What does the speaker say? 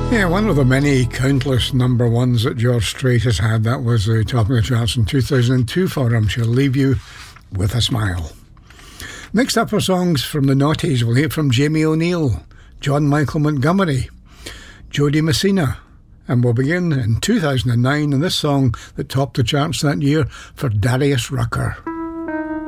Yeah, one of the many countless number ones that George Strait has had. That was the top of the charts in 2002 for him. She'll Leave You With a Smile. Next up are songs from the noughties. We'll hear from Jamie O'Neill, John Michael Montgomery, Jody Messina, and we'll begin in 2009 in this song that topped the charts that year for Darius Rucker.